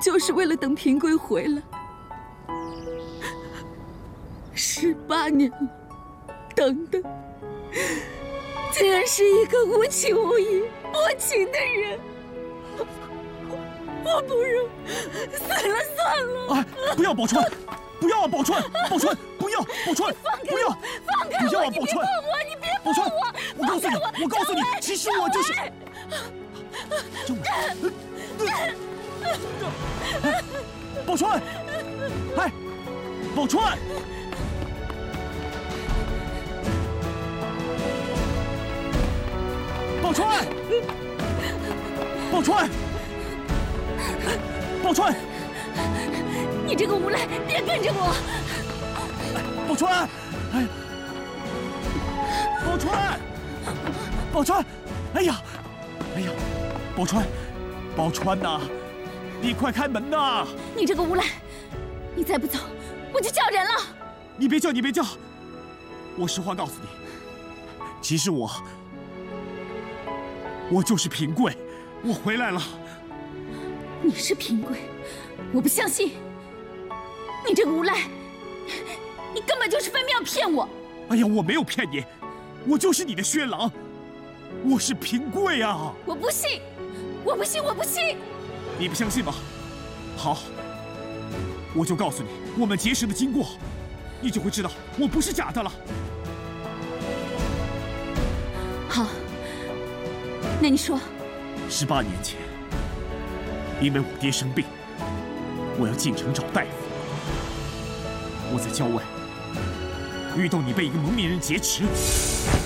就是为了等平贵回来。18年了，等的竟然是一个无情无义、无情的人。我不如死了算了。 哎，不要宝钏，不要啊，宝钏，宝钏，不要，宝钏，不要， 放开我！ 不要啊，宝钏， 你别宝钏， 我告诉你，我告诉你，其实我就是。宝钏，哎，宝钏，宝钏，宝钏，宝钏， 你这个无赖，别跟着我！ 宝钏，哎，宝钏，宝钏，哎呀，哎呀，宝钏，宝钏呐，你快开门呐！ 你这个无赖，你再不走，我就叫人了。 你别叫，你别叫，我实话告诉你，其实我就是平贵，我回来了。 你是平贵？我不相信！你这个无赖，你根本就是分明要骗我！ 哎呀，我没有骗你，我就是你的薛郎，我是平贵啊！ 我不信，我不信，我不信！ 你不相信吗？好，我就告诉你我们结识的经过，你就会知道我不是假的了。 好，那你说 ，18年前，因为我爹生病，我要进城找大夫。我在郊外遇到你被一个蒙面人劫持。